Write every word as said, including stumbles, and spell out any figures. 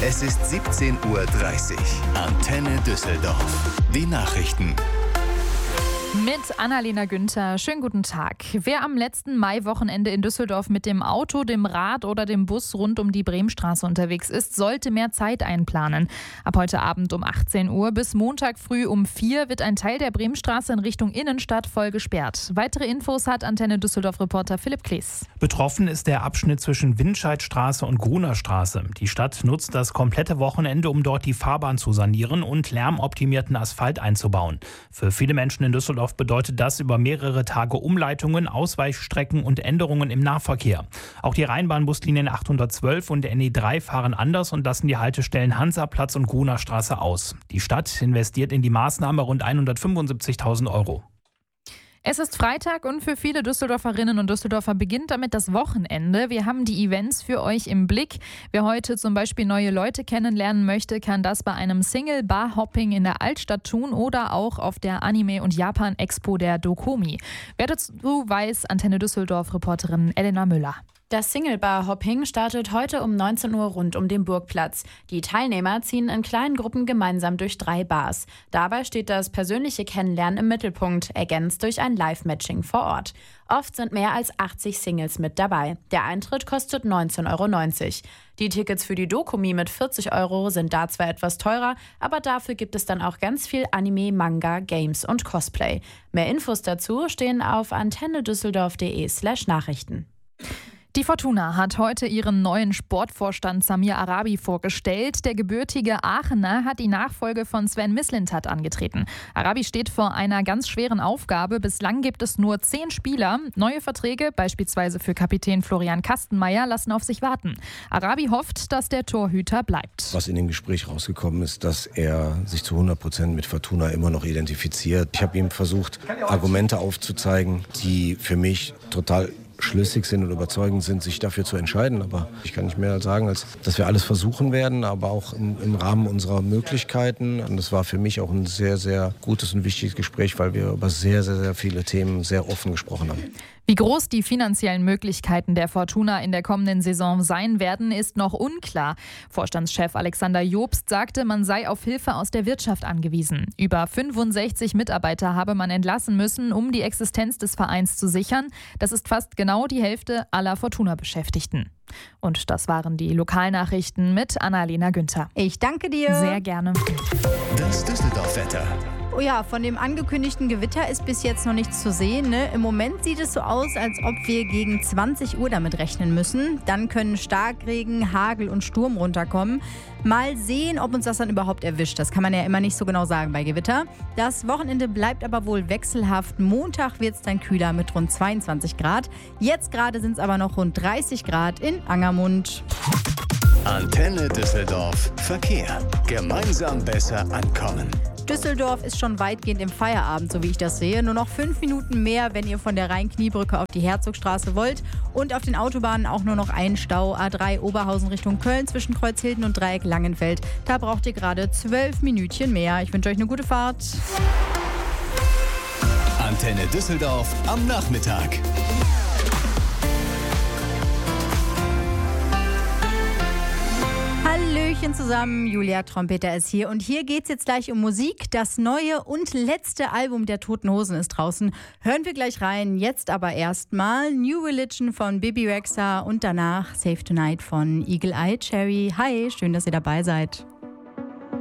Es ist siebzehn Uhr dreißig. Antenne Düsseldorf. Die Nachrichten. Mit Annalena Günther. Schönen guten Tag. Wer am letzten Maiwochenende in Düsseldorf mit dem Auto, dem Rad oder dem Bus rund um die Bremstraße unterwegs ist, sollte mehr Zeit einplanen. Ab heute Abend um achtzehn Uhr bis Montag früh um vier wird ein Teil der Bremstraße in Richtung Innenstadt voll gesperrt. Weitere Infos hat Antenne Düsseldorf-Reporter Philipp Klees. Betroffen ist der Abschnitt zwischen Windscheidstraße und Gruner Straße. Die Stadt nutzt das komplette Wochenende, um dort die Fahrbahn zu sanieren und lärmoptimierten Asphalt einzubauen. Für viele Menschen in Düsseldorf bedeutet das über mehrere Tage Umleitungen, Ausweichstrecken und Änderungen im Nahverkehr. Auch die Rheinbahn-Buslinien achthundertzwölf und N E drei fahren anders und lassen die Haltestellen Hansaplatz und Gruner Straße aus. Die Stadt investiert in die Maßnahme rund hundertfünfundsiebzigtausend Euro. Es ist Freitag und für viele Düsseldorferinnen und Düsseldorfer beginnt damit das Wochenende. Wir haben die Events für euch im Blick. Wer heute zum Beispiel neue Leute kennenlernen möchte, kann das bei einem Single-Bar-Hopping in der Altstadt tun oder auch auf der Anime- und Japan-Expo der Dokomi. Wer dazu weiß, Antenne Düsseldorf-Reporterin Elena Müller. Das Single-Bar-Hopping startet heute um neunzehn Uhr rund um den Burgplatz. Die Teilnehmer ziehen in kleinen Gruppen gemeinsam durch drei Bars. Dabei steht das persönliche Kennenlernen im Mittelpunkt, ergänzt durch ein Live-Matching vor Ort. Oft sind mehr als achtzig Singles mit dabei. Der Eintritt kostet neunzehn Euro neunzig. Die Tickets für die Dokomi mit vierzig Euro sind da zwar etwas teurer, aber dafür gibt es dann auch ganz viel Anime, Manga, Games und Cosplay. Mehr Infos dazu stehen auf antennedüsseldorf.de slash Nachrichten. Die Fortuna hat heute ihren neuen Sportvorstand Samir Arabi vorgestellt. Der gebürtige Aachener hat die Nachfolge von Sven Mislintat angetreten. Arabi steht vor einer ganz schweren Aufgabe. Bislang gibt es nur zehn Spieler. Neue Verträge, beispielsweise für Kapitän Florian Kastenmeier, lassen auf sich warten. Arabi hofft, dass der Torhüter bleibt. Was in dem Gespräch rausgekommen ist, dass er sich zu hundert Prozent mit Fortuna immer noch identifiziert. Ich habe ihm versucht, Argumente aufzuzeigen, die für mich total schlüssig sind und überzeugend sind, sich dafür zu entscheiden. Aber ich kann nicht mehr sagen, als dass wir alles versuchen werden, aber auch im, im Rahmen unserer Möglichkeiten. Und das war für mich auch ein sehr, sehr gutes und wichtiges Gespräch, weil wir über sehr, sehr, sehr viele Themen sehr offen gesprochen haben. Wie groß die finanziellen Möglichkeiten der Fortuna in der kommenden Saison sein werden, ist noch unklar. Vorstandschef Alexander Jobst sagte, man sei auf Hilfe aus der Wirtschaft angewiesen. Über fünfundsechzig Mitarbeiter habe man entlassen müssen, um die Existenz des Vereins zu sichern. Das ist fast genau die Hälfte aller Fortuna-Beschäftigten. Und das waren die Lokalnachrichten mit Annalena Günther. Ich danke dir. Sehr gerne. Das Düsseldorf-Wetter. Oh ja, von dem angekündigten Gewitter ist bis jetzt noch nichts zu sehen. Ne? Im Moment sieht es so aus, als ob wir gegen zwanzig Uhr damit rechnen müssen. Dann können Starkregen, Hagel und Sturm runterkommen. Mal sehen, ob uns das dann überhaupt erwischt. Das kann man ja immer nicht so genau sagen bei Gewitter. Das Wochenende bleibt aber wohl wechselhaft. Montag wird es dann kühler mit rund zweiundzwanzig Grad. Jetzt gerade sind es aber noch rund dreißig Grad in Angermund. Antenne Düsseldorf. Verkehr. Gemeinsam besser ankommen. Düsseldorf ist schon weitgehend im Feierabend, so wie ich das sehe. Nur noch fünf Minuten mehr, wenn ihr von der Rhein-Kniebrücke auf die Herzogstraße wollt. Und auf den Autobahnen auch nur noch ein Stau. A drei Oberhausen Richtung Köln zwischen Kreuzhilden und Dreieck Langenfeld. Da braucht ihr gerade zwölf Minütchen mehr. Ich wünsche euch eine gute Fahrt. Antenne Düsseldorf am Nachmittag. Hallöchen zusammen, Julia Trompeter ist hier und hier geht's jetzt gleich um Musik. Das neue und letzte Album der Toten Hosen ist draußen. Hören wir gleich rein, jetzt aber erstmal New Religion von Bibi Rexha und danach Save Tonight von Eagle Eye Cherry. Hi, schön, dass ihr dabei seid.